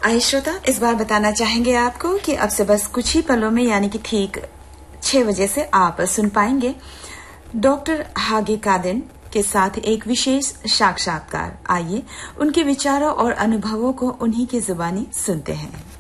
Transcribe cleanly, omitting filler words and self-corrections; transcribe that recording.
आइए श्रोता, इस बार बताना चाहेंगे आपको कि अब से बस कुछ ही पलों में यानी कि ठीक 6 बजे से आप सुन पाएंगे डॉक्टर हागे कादिन के साथ एक विशेष साक्षात्कार। आइए उनके विचारों और अनुभवों को उन्हीं की जुबानी सुनते हैं।